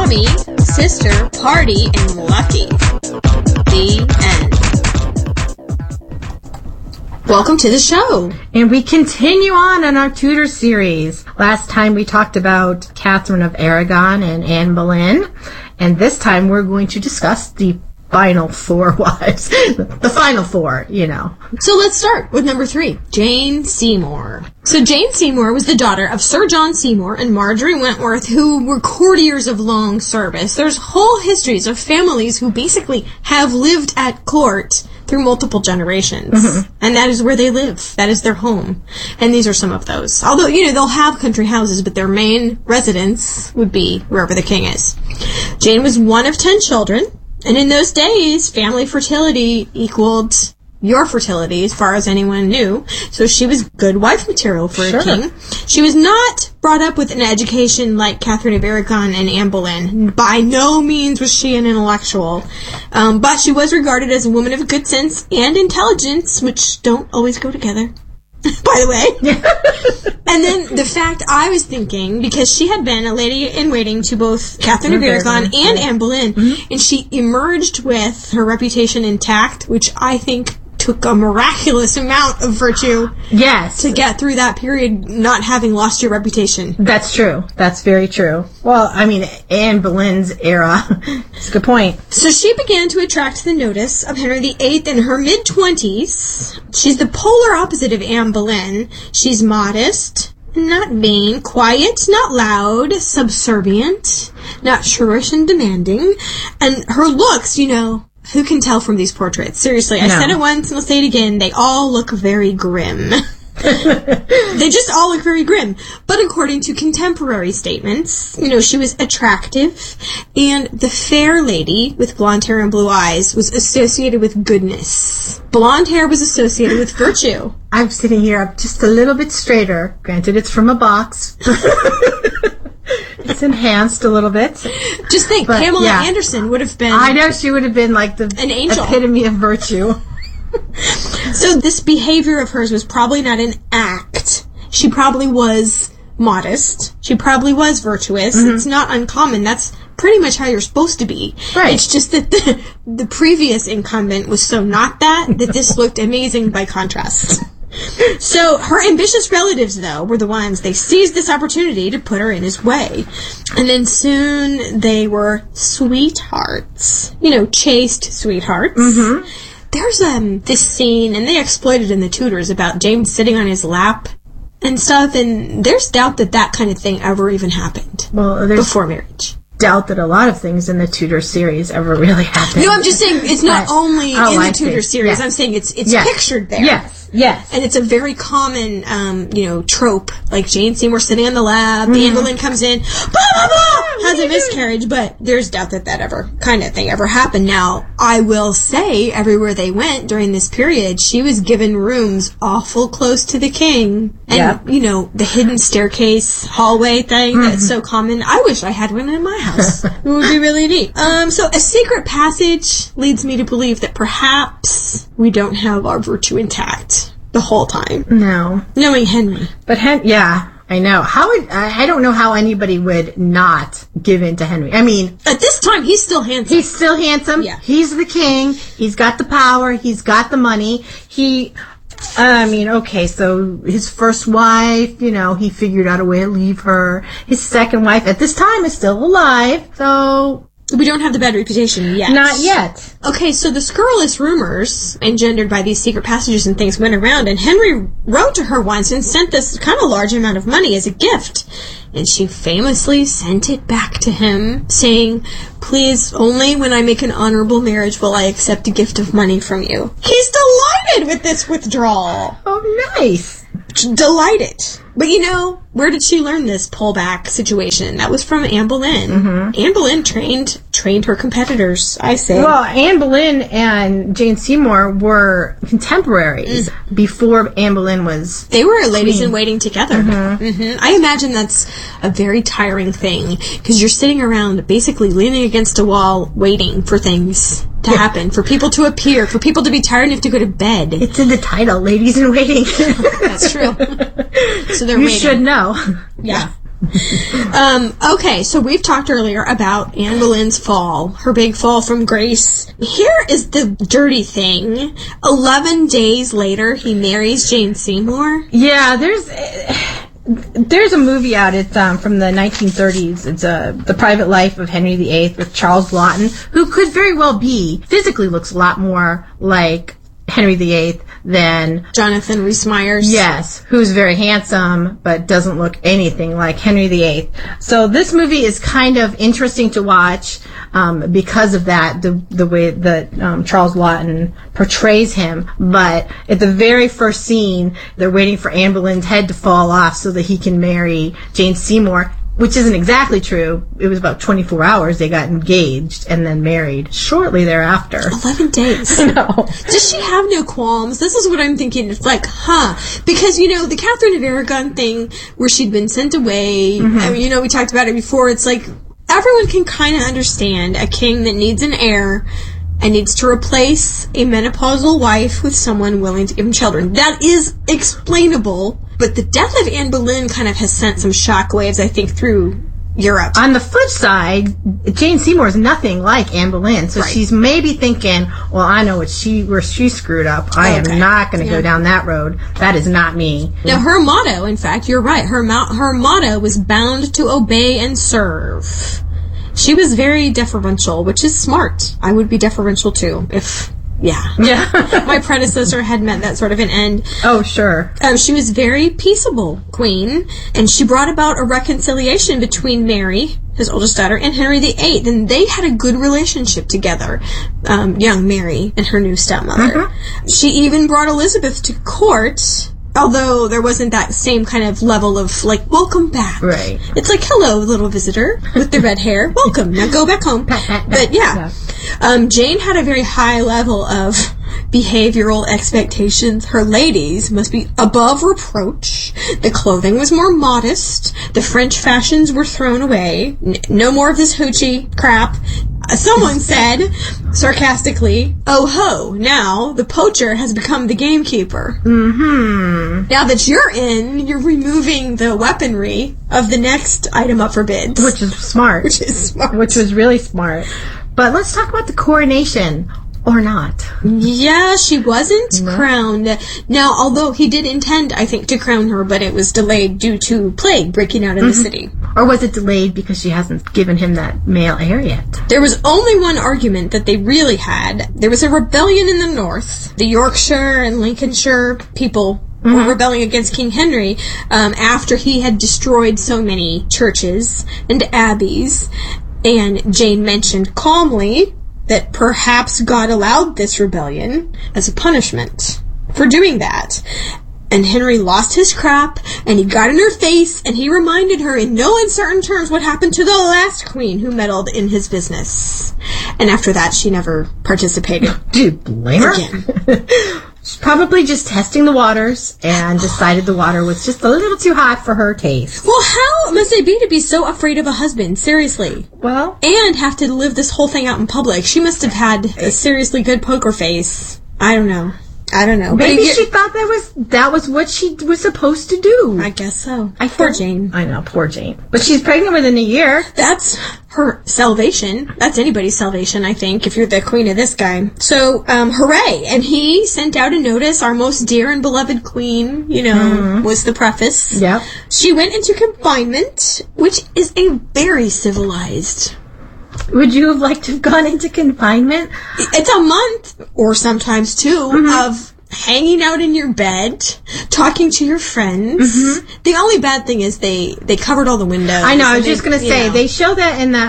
Mommy, Sister, Party, and Lucky. The end. Welcome to the show. And we continue on our Tudor series. Last time we talked about Catherine of Aragon and Anne Boleyn. And this time we're going to discuss the final four wives. The final four, you know. So let's start with number 3, Jane Seymour. So Jane Seymour was the daughter of Sir John Seymour and Marjorie Wentworth, who were courtiers of long service. There's whole histories of families who basically have lived at court through multiple generations. Mm-hmm. And that is where they live. That is their home. And these are some of those. Although, you know, they'll have country houses, but their main residence would be wherever the king is. Jane was one of 10 children. And in those days, family fertility equaled your fertility as far as anyone knew. So she was good wife material for a king. She was not brought up with an education like Catherine of Aragon and Anne Boleyn. By no means was she an intellectual. But she was regarded as a woman of good sense and intelligence, which don't always go together. By the way. And then the fact I was thinking, because she had been a lady-in-waiting to both Catherine of Aragon and Anne Boleyn, and she emerged with her reputation intact, which I think took a miraculous amount of virtue to get through that period not having lost your reputation. That's true. That's very true. Well, I mean, Anne Boleyn's era. It's a good point. So she began to attract the notice of Henry VIII in her mid-20s. She's the polar opposite of Anne Boleyn. She's modest, not vain, quiet, not loud, subservient, not shrewish and demanding. And her looks, you know, who can tell from these portraits? Seriously, I said it once and I'll say it again. They all look very grim. They just all look very grim. But according to contemporary statements, you know, she was attractive, and the fair lady with blonde hair and blue eyes was associated with goodness. Blonde hair was associated with virtue. I'm sitting here up just a little bit straighter. Granted, it's from a box. It's enhanced a little bit. Just think, Pamela Anderson would have been... I know, she would have been like an angel. Epitome of virtue. So this behavior of hers was probably not an act. She probably was modest. She probably was virtuous. Mm-hmm. It's not uncommon. That's pretty much how you're supposed to be. Right. It's just that the previous incumbent was so not that this looked amazing by contrast. So her ambitious relatives, though, were the ones, they seized this opportunity to put her in his way. And then soon they were sweethearts. You know, chaste sweethearts. Mm-hmm. There's this scene, and they exploited in the Tudors, about James sitting on his lap and stuff, and there's doubt that kind of thing ever even happened before marriage. Doubt that a lot of things in the Tudor series ever really happened. No, I'm just saying it's not only in the Tudor series. Yeah. I'm saying it's pictured there. Yes. And it's a very common, trope. Like Jane Seymour sitting on the lab, Anne Boleyn comes in, blah, blah, blah, has a miscarriage, but there's doubt that kind of thing ever happened. Now, I will say, everywhere they went during this period, she was given rooms awful close to the king. And, the hidden staircase hallway thing that's so common. I wish I had one in my house. It would be really neat. So a secret passage leads me to believe that perhaps we don't have our virtue intact the whole time. No. Knowing Henry. But I know. I don't know how anybody would not give in to Henry. I mean, at this time, he's still handsome. He's still handsome. Yeah. He's the king. He's got the power. He's got the money. So his first wife, he figured out a way to leave her. His second wife at this time is still alive. So we don't have the bad reputation yet. Not yet. Okay, so the scurrilous rumors engendered by these secret passages and things went around, and Henry wrote to her once and sent this kind of large amount of money as a gift. And she famously sent it back to him, saying, "Please, only when I make an honorable marriage will I accept a gift of money from you." He's delighted with this withdrawal. Oh, nice. Delighted. But where did she learn this pullback situation? That was from Anne Boleyn. Mm-hmm. Anne Boleyn trained her competitors, I say. Well, Anne Boleyn and Jane Seymour were contemporaries before Anne Boleyn was... They were ladies-in-waiting together. Mm-hmm. Mm-hmm. I imagine that's a very tiring thing, because you're sitting around basically leaning against a wall waiting for things to happen, for people to appear, for people to be tired enough to go to bed. It's in the title, ladies in waiting. That's true. So they're you waiting. Should know. Yeah. Okay, so we've talked earlier about Anne Boleyn's fall, her big fall from grace. Here is the dirty thing. 11 days later, he marries Jane Seymour. Yeah, there's a movie out. It's from the 1930s. It's The Private Life of Henry VIII with Charles Laughton, who could very well be, physically looks a lot more like Henry VIII than Jonathan Rhys-Meyers. Yes, who's very handsome but doesn't look anything like Henry VIII. So this movie is kind of interesting to watch because of that, the way that Charles Laughton portrays him. But at the very first scene, they're waiting for Anne Boleyn's head to fall off so that he can marry Jane Seymour. Which isn't exactly true. It was about 24 hours they got engaged and then married shortly thereafter. 11 days. I know. Does she have no qualms? This is what I'm thinking. It's like, because, the Catherine of Aragon thing where she'd been sent away, I mean, we talked about it before. It's like, everyone can kind of understand a king that needs an heir and needs to replace a menopausal wife with someone willing to give him children. That is explainable. But the death of Anne Boleyn kind of has sent some shockwaves, I think, through Europe. On the flip side, Jane Seymour is nothing like Anne Boleyn, so she's maybe thinking, well, I know where she screwed up. I am not going to go down that road. That is not me. Now, her motto, in fact, you're right, her motto was bound to obey and serve. She was very deferential, which is smart. I would be deferential, too, if... Yeah. My predecessor had met that sort of an end. Oh, sure. She was very peaceable queen, and she brought about a reconciliation between Mary, his oldest daughter, and Henry VIII, and they had a good relationship together, young Mary and her new stepmother. She even brought Elizabeth to court, although there wasn't that same kind of level of, welcome back. Right. It's like, hello, little visitor with the red hair. Welcome. Now go back home. But, yeah. Jane had a very high level of behavioral expectations. Her ladies must be above reproach. The clothing was more modest. The French fashions were thrown away. No more of this hoochie crap. Someone said, sarcastically, oh ho, now the poacher has become the gamekeeper. Now that you're in, you're removing the weaponry of the next item up for bids. Which is smart. Which was really smart. But let's talk about the coronation. Or not. Yeah, she wasn't crowned. Now, although he did intend, I think, to crown her, but it was delayed due to plague breaking out in the city. Or was it delayed because she hasn't given him that male heir yet? There was only one argument that they really had. There was a rebellion in the north. The Yorkshire and Lincolnshire people were rebelling against King Henry after he had destroyed so many churches and abbeys. And Jane mentioned calmly that perhaps God allowed this rebellion as a punishment for doing that. And Henry lost his crap, and he got in her face, and he reminded her in no uncertain terms what happened to the last queen who meddled in his business. And after that, she never participated. Do you blame her? Again. She's probably just testing the waters and decided the water was just a little too hot for her taste. Well, how must it be to be so afraid of a husband? Seriously. Well. And have to live this whole thing out in public. She must have had a seriously good poker face. I don't know. Maybe she thought that was what she was supposed to do. I guess so. Poor Jane. I know, poor Jane. But she's pregnant within a year. That's her salvation. That's anybody's salvation, I think, if you're the queen of this guy. So, hooray. And he sent out a notice, our most dear and beloved queen, was the preface. Yep. She went into confinement, which is a very civilized... Would you have liked to have gone into confinement? It's a month, or sometimes two, of hanging out in your bed, talking to your friends. The only bad thing is they covered all the windows. I know, I was just going to say, they show that in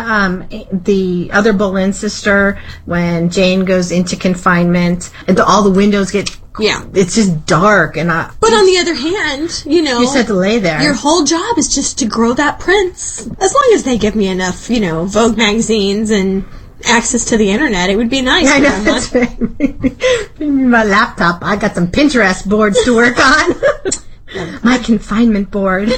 the other Boleyn sister, when Jane goes into confinement, and all the windows get... Yeah. It's just dark. But on the other hand, you just have to lay there. Your whole job is just to grow that prince. As long as they give me enough, Vogue magazines and access to the internet, it would be nice. I know, that's right. My laptop, I got some Pinterest boards to work on. My confinement board.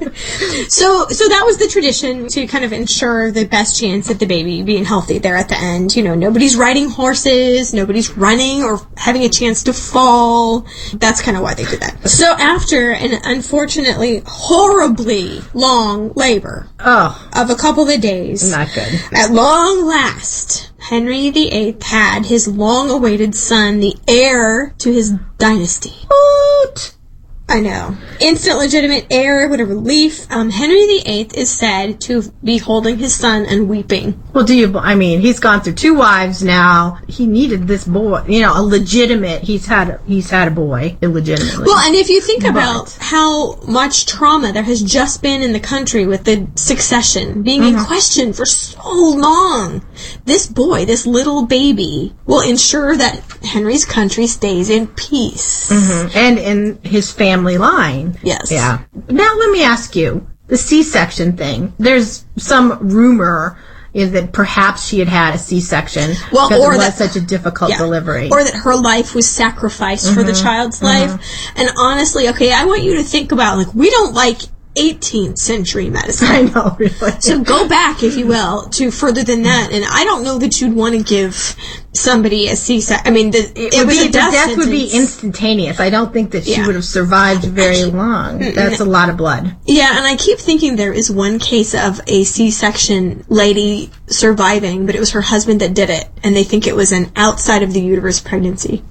So that was the tradition to kind of ensure the best chance at the baby being healthy there at the end. You know, nobody's riding horses, nobody's running or having a chance to fall. That's kind of why they did that. So after an unfortunately horribly long labor of a couple of days, Not good. at long last, Henry VIII had his long-awaited son, the heir to his dynasty. What? I know. Instant legitimate heir with a relief. Henry VIII is said to be holding his son and weeping. Well, he's gone through 2 wives now. He needed this boy, a legitimate, he's had a boy, illegitimately. Well, and if you think about how much trauma there has just been in the country with the succession being in question for so long, this boy, this little baby, will ensure that Henry's country stays in peace. Mm-hmm. And in his family line. Yes. Yeah. Now let me ask you, the C-section thing. There's some rumor is that perhaps she had a C-section because it was such a difficult delivery. Or that her life was sacrificed for the child's life. And honestly, okay, I want you to think about, we don't like 18th century medicine. I know, really. So go back, if you will, to further than that. And I don't know that you'd want to give somebody a C-section. I mean, the death would be instantaneous. I don't think that she would have survived very long. That's a lot of blood. Yeah, and I keep thinking there is one case of a C-section lady surviving, but it was her husband that did it, and they think it was an outside of the uterus pregnancy.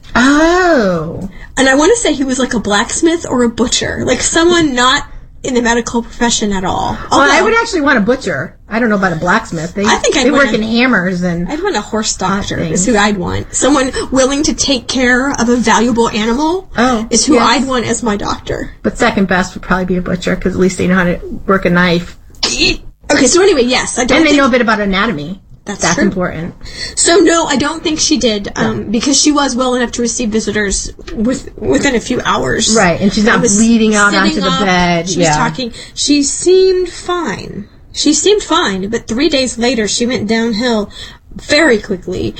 Oh. And I want to say he was like a blacksmith or a butcher, like someone not in the medical profession at all. Well, I would actually want a butcher. I don't know about a blacksmith. They work in hammers and... I'd want a horse doctor is who I'd want. Someone willing to take care of a valuable animal is who I'd want as my doctor. But second best would probably be a butcher, because at least they know how to work a knife. Okay, so anyway, yes. And they know a bit about anatomy. That's true. important. So no, I don't think she did, because she was well enough to receive visitors within a few hours. Right, and she's not bleeding out onto the bed. She was talking. She seemed fine. But 3 days later, she went downhill very quickly.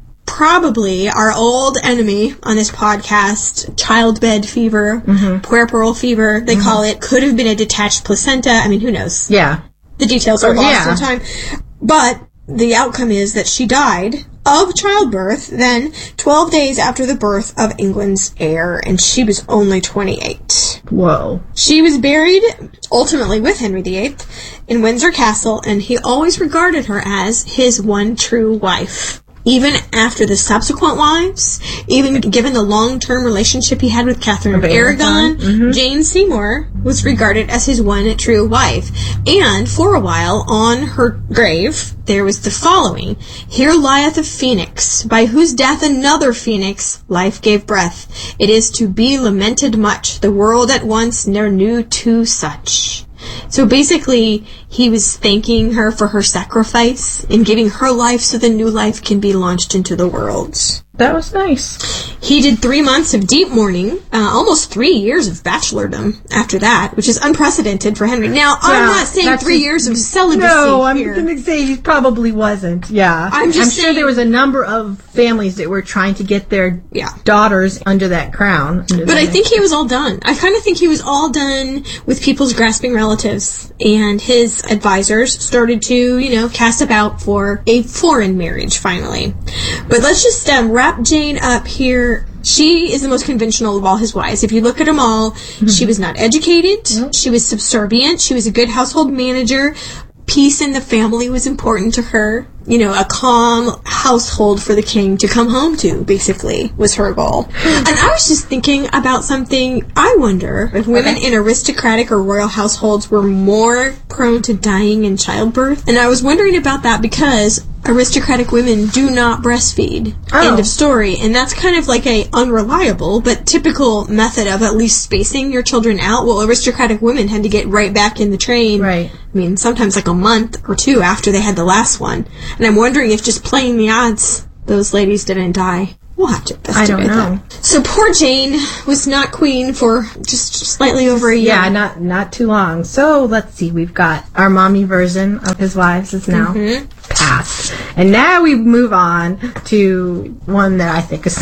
Probably our old enemy on this podcast, childbed fever, puerperal fever, they call it, could have been a detached placenta. I mean, who knows? Yeah. The details are lost in time. But the outcome is that she died of childbirth then 12 days after the birth of England's heir, and she was only 28. Whoa. She was buried ultimately with Henry VIII in Windsor Castle, and he always regarded her as his one true wife. Even after the subsequent wives, even given the long-term relationship he had with Catherine of Aragon, Jane Seymour was regarded as his one true wife. And for a while, on her grave, there was the following: "Here lieth a phoenix, by whose death another phoenix life gave breath. It is to be lamented much, the world at once ne'er knew two such." So basically, he was thanking her for her sacrifice and giving her life so the new life can be launched into the world. That was nice. He did 3 months of deep mourning, almost 3 years of bachelordom after that, which is unprecedented for Henry. Now, I'm not saying 3 years of celibacy. No, I'm going to say he probably wasn't. Yeah. I'm sure there was a number of families that were trying to get their daughters under that crown. But I think he was all done. I kind of think he was all done with people's grasping relatives, and his advisors started to, cast about for a foreign marriage, finally. But let's just wrap Jane up here. She is the most conventional of all his wives. If you look at them all, she was not educated. She was subservient. She was a good household manager. Peace in the family was important to her. A calm household for the king to come home to, basically, was her goal. And I was just thinking about something. I wonder if women in aristocratic or royal households were more prone to dying in childbirth. And I was wondering about that because aristocratic women do not breastfeed. End of story. And that's kind of like a unreliable but typical method of at least spacing your children out. Well, aristocratic women had to get right back in the train. Right. I mean, sometimes like a month or two after they had the last one. And I'm wondering if just playing the odds, those ladies didn't die. We'll have to investigate I don't know. that. So poor Jane was not queen for just slightly over a year. Yeah, not too long. So let's see. We've got our mommy version of his wives is now passed. And now we move on to one that I think is the most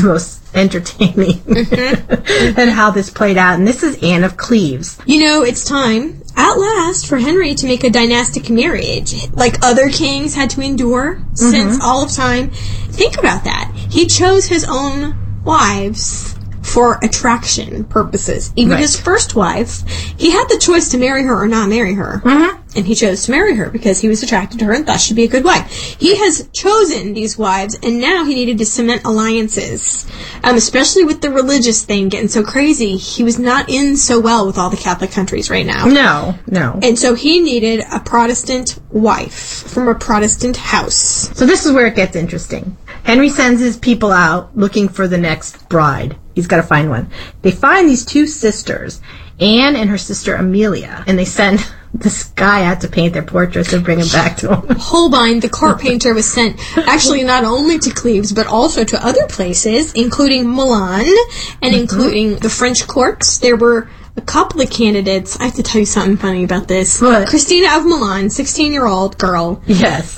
entertaining and how this played out. And this is Anne of Cleves. You know, it's time, at last, for Henry to make a dynastic marriage, like other kings had to endure since all of time. Think about that. He chose his own wives for attraction purposes. Even his first wife, he had the choice to marry her or not marry her. And he chose to marry her because he was attracted to her and thought she'd be a good wife. He has chosen these wives, and now he needed to cement alliances. Especially with the religious thing getting so crazy. He was not in so well with all the Catholic countries right now. No. And so he needed a Protestant wife from a Protestant house. So this is where it gets interesting. Henry sends his people out looking for the next bride. He's got to find one. They find these two sisters, Anne and her sister Amelia, and they send this guy out to paint their portraits and bring them back to him. Holbein, the court painter, was sent actually not only to Cleves, but also to other places, including Milan and including the French courts. There were a couple of candidates. I have to tell you something funny about this. What? Christina of Milan, 16-year-old girl. Yes.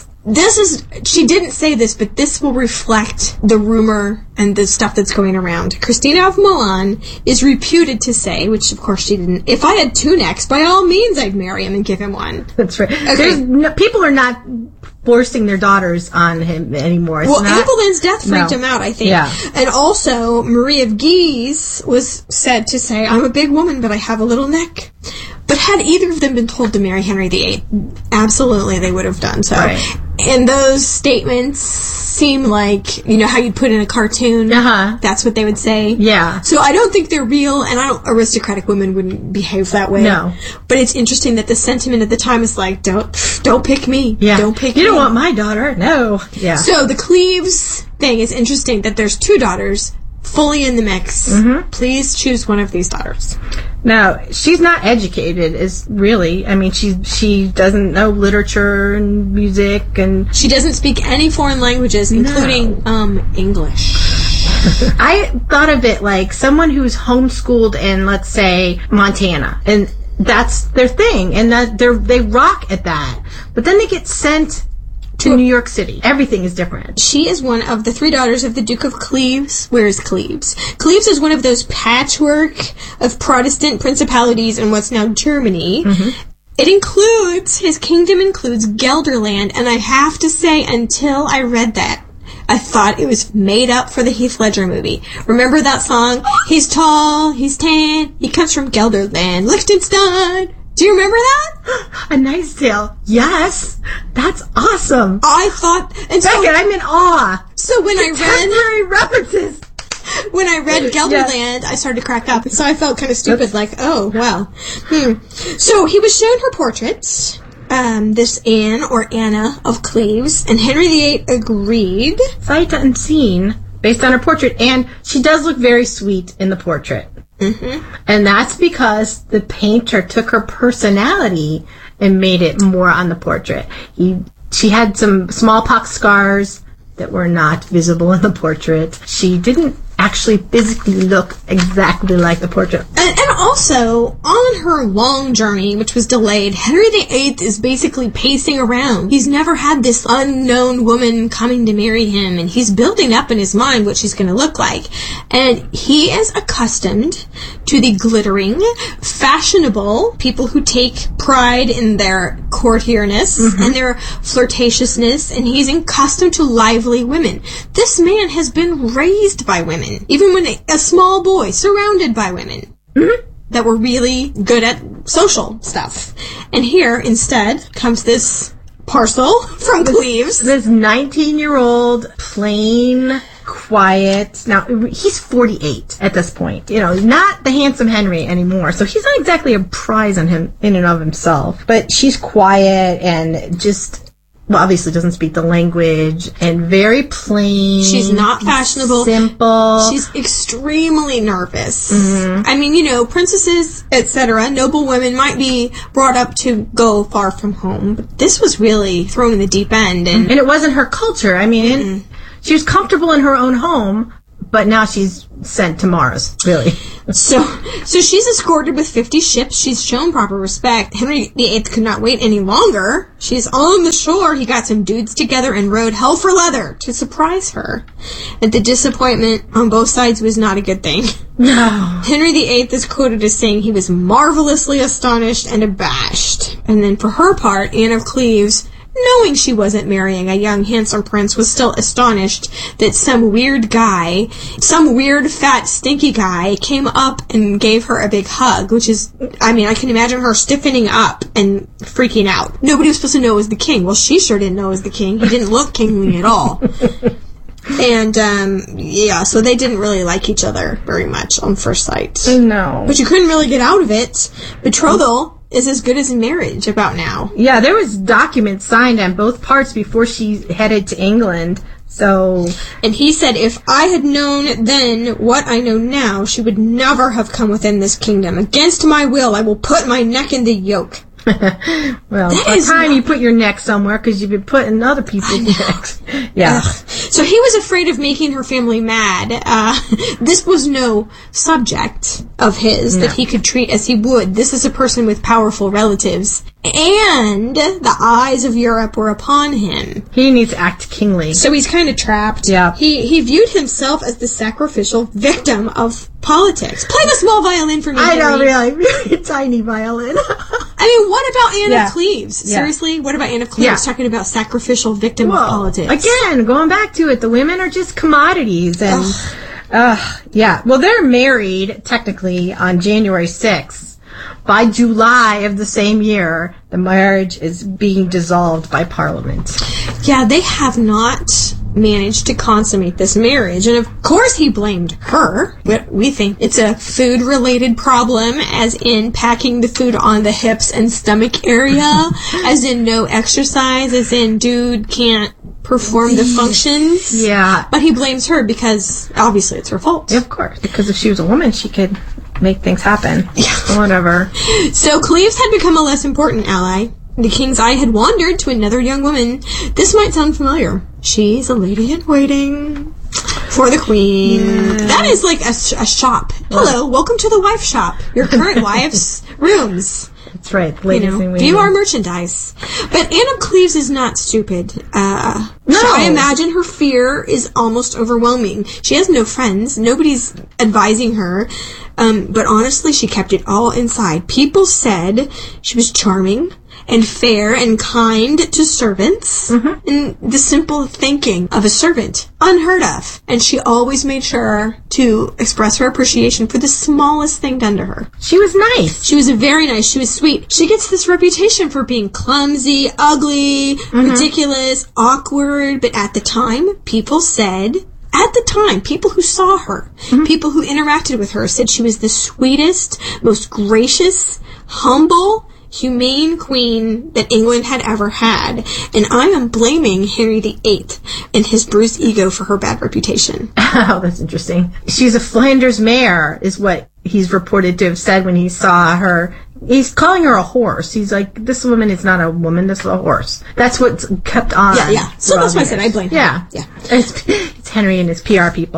She didn't say this, but this will reflect the rumor and the stuff that's going around. Christina of Milan is reputed to say, which of course she didn't, if I had two necks, by all means I'd marry him and give him one. That's right. Okay. People are not forcing their daughters on him anymore. Well, Anne Boleyn's death freaked him out, I think. Yeah. And also, Marie of Guise was said to say, I'm a big woman, but I have a little neck. But had either of them been told to marry Henry VIII, absolutely they would have done so. Right. And those statements seem like, you know, how you'd put in a cartoon. That's what they would say. Yeah. So I don't think they're real, and aristocratic women wouldn't behave that way. No. But it's interesting that the sentiment at the time is like, don't pick me. Yeah. Don't pick me. You don't want my daughter. No. Yeah. So the Cleves thing is interesting that there's two daughters fully in the mix. Please choose one of these daughters. Now, she's not educated, she doesn't know literature and music, and she doesn't speak any foreign languages, including English. I thought of it like someone who's homeschooled in, let's say, Montana, and that's their thing, and that they rock at that. But then they get sent to New York City. Everything is different. She is one of the three daughters of the Duke of Cleves. Where is Cleves? Cleves is one of those patchwork of Protestant principalities in what's now Germany. His kingdom includes Gelderland, and I have to say, until I read that, I thought it was made up for the Heath Ledger movie. Remember that song? He's tall, he's tan, he comes from Gelderland, Liechtenstein. Do you remember that? A Knight's Tale. Yes. That's awesome. I thought... And so, Beckett, I'm in awe. So when I references. When I read Gelderland, I started to crack up. So I felt kind of stupid, like, oh, well. So he was shown her portraits, this Anne or Anna of Cleves, and Henry VIII agreed. Sight unseen, based on her portrait, and she does look very sweet in the portrait. And that's because the painter took her personality and made it more on the portrait. She had some smallpox scars that were not visible in the portrait. She didn't actually physically look exactly like the portrait. And also, on her long journey, which was delayed, Henry VIII is basically pacing around. He's never had this unknown woman coming to marry him, and he's building up in his mind what she's going to look like. And he is accustomed to the glittering, fashionable people who take pride in their courtierness and their flirtatiousness, and he's accustomed to lively women. This man has been raised by women. Even when a small boy, surrounded by women that were really good at social stuff. And here, instead, comes this parcel from Cleves. This 19-year-old, plain, quiet. Now, he's 48 at this point. You know, not the handsome Henry anymore. So he's not exactly a prize on him in and of himself. But she's quiet and just... Well, obviously doesn't speak the language, and very plain. She's not fashionable. Simple. She's extremely nervous. I mean, you know, princesses, etc., noble women might be brought up to go far from home, but this was really thrown in the deep end. And it wasn't her culture. I mean, she was comfortable in her own home, but now she's sent to Mars, really. So she's escorted with 50 ships. She's shown proper respect. Henry VIII could not wait any longer. She's on the shore. He got some dudes together and rode hell for leather to surprise her. And the disappointment on both sides was not a good thing. No. Henry VIII is quoted as saying he was marvelously astonished and abashed. And then for her part, Anne of Cleves, knowing she wasn't marrying a young handsome prince, was still astonished that some weird, fat, stinky guy came up and gave her a big hug, which is, I can imagine her stiffening up and freaking out. Nobody was supposed to know it was the king. Well, she sure didn't know it was the king. He didn't look kingly at all. And, so they didn't really like each other very much on first sight. No. But you couldn't really get out of it. Betrothal is as good as marriage about now. Yeah, there was documents signed on both parts before she headed to England. So, and he said, if I had known then what I know now, she would never have come within this kingdom. Against my will, I will put my neck in the yoke. Well, it's time you put your neck somewhere, because you've been putting other people's necks. Yeah. So he was afraid of making her family mad. This was no subject of his that he could treat as he would. This is a person with powerful relatives. And the eyes of Europe were upon him. He needs to act kingly. So he's kind of trapped. Yeah. He viewed himself as the sacrificial victim of politics. Play the small violin for me, I know, Henry. really. Tiny violin. What about Anne of Cleves? Yeah. Seriously? What about Anne of Cleves talking about sacrificial victim of politics? Again, going back to it, the women are just commodities. And, Well, they're married, technically, on January 6th. By July of the same year, the marriage is being dissolved by Parliament. Yeah, they have not managed to consummate this marriage. And of course he blamed her. But we think it's a food-related problem, as in packing the food on the hips and stomach area, as in no exercise, as in dude can't perform the functions. Yeah. But he blames her because obviously it's her fault. Of course, because if she was a woman, she could make things happen. Yeah. Whatever. So Cleves had become a less important ally. The king's eye had wandered to another young woman. This might sound familiar. She's a lady in waiting for the queen. Yeah. That is like a shop. Hello, welcome to the wife shop. Your current wife's rooms. That's right, ladies in waiting. View our merchandise. But Anne of Cleves is not stupid. No. So I imagine her fear is almost overwhelming. She has no friends. Nobody's advising her. But honestly, she kept it all inside. People said she was charming and fair and kind to servants. Mm-hmm. And the simple thinking of a servant, unheard of. And she always made sure to express her appreciation for the smallest thing done to her. She was nice. She was very nice. She was sweet. She gets this reputation for being clumsy, ugly, ridiculous, awkward. But at the time, people said... people who saw her, people who interacted with her, said she was the sweetest, most gracious, humble, humane queen that England had ever had. And I am blaming Henry VIII and his bruised ego for her bad reputation. Oh, that's interesting. She's a Flanders mare, is what he's reported to have said when he saw her. He's calling her a horse. He's like, this woman is not a woman, this is a horse. That's what's kept on. Yeah. So that's why I said I blame her. Yeah. It's Henry and his PR people.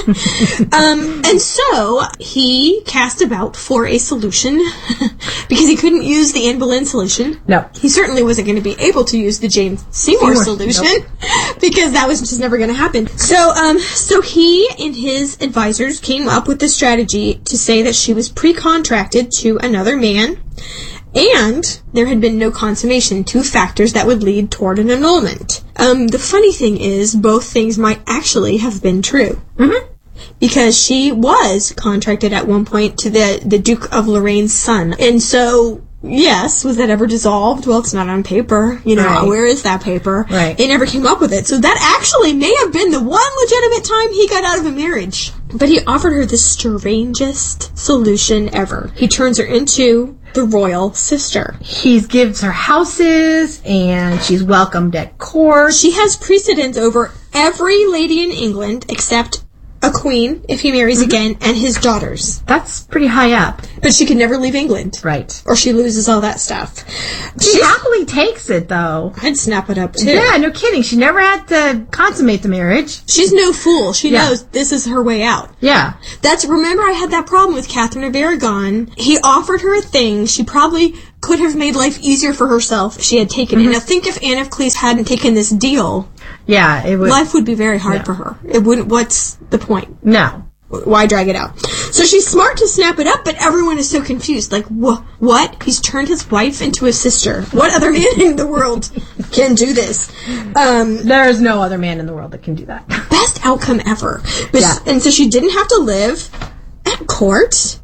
And so he cast about for a solution because he couldn't use the Anne Boleyn solution. No. He certainly wasn't going to be able to use the Jane Seymour solution because that was just never going to happen. So he and his advisors came up with the strategy to say that she was pre-contracted to another man. And there had been no consummation, 2 factors that would lead toward an annulment. The funny thing is, both things might actually have been true. Mm-hmm. Because she was contracted at one point to the Duke of Lorraine's son. And so, yes, was that ever dissolved? Well, it's not on paper. Right. Where is that paper? Right. They never came up with it. So that actually may have been the one legitimate time he got out of a marriage. But he offered her the strangest solution ever. He turns her into the royal sister. He gives her houses, and she's welcomed at court. She has precedence over every lady in England except a queen if he marries again, and his daughters. That's pretty high up. But she could never leave England. Right. Or she loses all that stuff. She happily takes it, though. I'd snap it up, too. Yeah, no kidding. She never had to consummate the marriage. She's no fool. She knows this is her way out. Yeah. Remember I had that problem with Catherine of Aragon. He offered her a thing. She probably could have made life easier for herself if she had taken it. Now think if Anne of Cleves hadn't taken this deal. Yeah, it would. Life would be very hard for her. It wouldn't, what's the point? No. Why drag it out? So she's smart to snap it up, but everyone is so confused. Like, what? He's turned his wife into a sister. What other man in the world can do this? There is no other man in the world that can do that. Best outcome ever. And so she didn't have to live at court.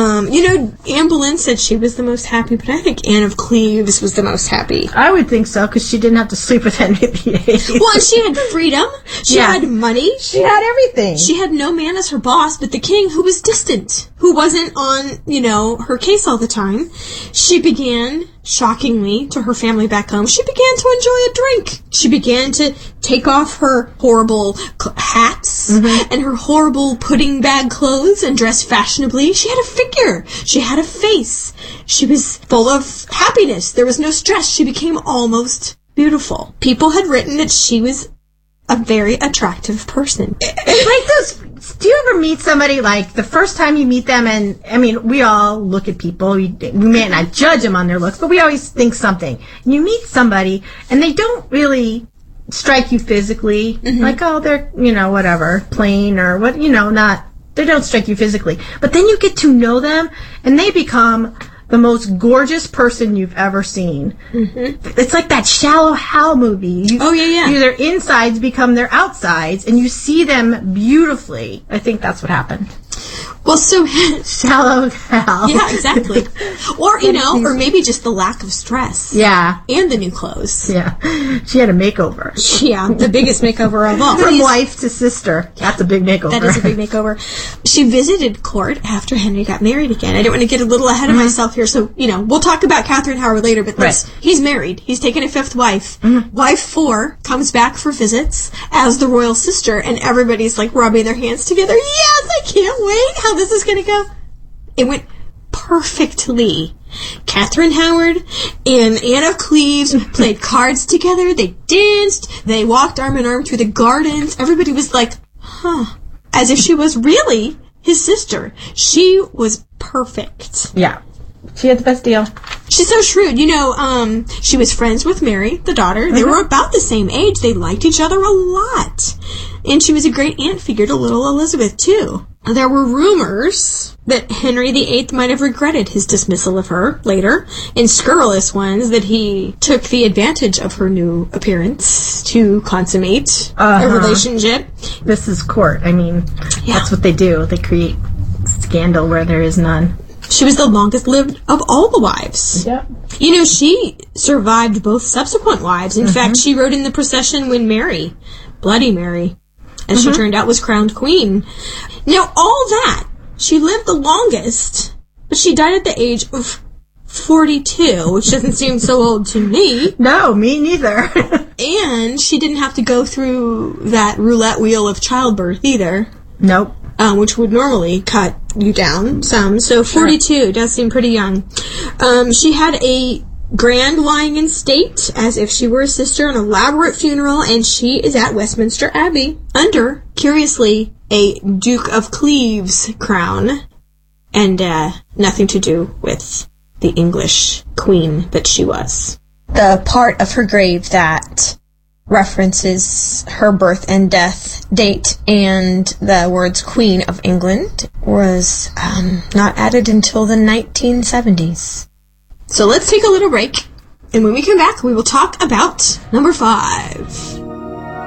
Anne Boleyn said she was the most happy, but I think Anne of Cleves was the most happy. I would think so, because she didn't have to sleep with Henry VIII. Well, and she had freedom. She had money. She had everything. She had no man as her boss, but the king, who was distant, who wasn't on, her case all the time. She began, shockingly, to her family back home, she began to enjoy a drink. She began to take off her horrible hats and her horrible pudding bag clothes and dress fashionably. She had a figure. She had a face. She was full of happiness. There was no stress. She became almost beautiful. People had written that she was a very attractive person. It's like those, do you ever meet somebody, like, the first time you meet them, and, I mean, we all look at people, we may not judge them on their looks, but we always think something. And you meet somebody, and they don't really strike you physically, like, oh, they're, whatever, plain, or what, they don't strike you physically. But then you get to know them, and they become the most gorgeous person you've ever seen. It's like that Shallow Hal movie. Their insides become their outsides, and you see them beautifully. I think that's what happened. Well, so Shallow Hal. Yeah, exactly. Or, or maybe just the lack of stress. Yeah. And the new clothes. Yeah. She had a makeover. Yeah, the biggest makeover of all. From wife to sister. That's a big makeover. That is a big makeover. She visited court after Henry got married again. I don't want to get a little ahead of myself here, so, we'll talk about Catherine Howard later, but he's married. He's taken a fifth wife. Wife 4 comes back for visits as the royal sister, and everybody's, like, rubbing their hands together. Yes, I can't wait how this is going to go. It went perfectly. Catherine Howard and Anne of Cleves played cards together. They danced. They walked arm in arm through the gardens. Everybody was like, as if she was really his sister. She was perfect. Yeah. She had the best deal. She's so shrewd. She was friends with Mary, the daughter. They were about the same age. They liked each other a lot. And she was a great aunt figure to little Elizabeth, too. There were rumors that Henry VIII might have regretted his dismissal of her later, and scurrilous ones that he took the advantage of her new appearance to consummate a relationship. This is court. I mean, that's what they do. They create scandal where there is none. She was the longest lived of all the wives. Yeah. She survived both subsequent wives. In fact, she rode in the procession when Mary, Bloody Mary, as she turned out, was crowned queen. Now, all that, she lived the longest, but she died at the age of 42, which doesn't seem so old to me. No, me neither. And she didn't have to go through that roulette wheel of childbirth either. Nope. Which would normally cut you down some. So 42 does seem pretty young. She had a grand lying in state, as if she were a sister, an elaborate funeral, and she is at Westminster Abbey under, curiously, a Duke of Cleves crown, and nothing to do with the English queen that she was. The part of her grave that references her birth and death date and the words Queen of England was not added until the 1970s. So let's take a little break, and when we come back, we will talk about number 5.